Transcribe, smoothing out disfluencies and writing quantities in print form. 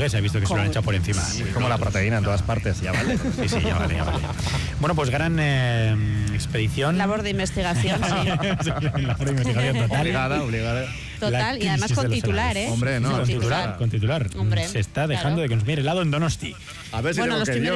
hamburguesa, he visto que se lo han echado por encima. Como la proteína en todas partes, ya vale. Sí, ya vale. Bueno, pues gran expedición. Labor de investigación, sí. Labor de investigación total. Obligada. Total, y además con titular, ¿eh? Hombre, no. Con titular. Hombre. Se está dejando de consumir helado en Donosti. A ver si Bueno, tengo los que ir yo.